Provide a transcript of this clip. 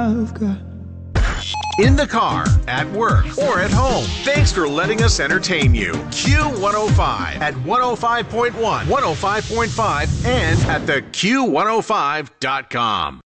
I've got. In the car, at work, or at home. Thanks for letting us entertain you. Q105 at 105.1, 105.5, and at theq105.com.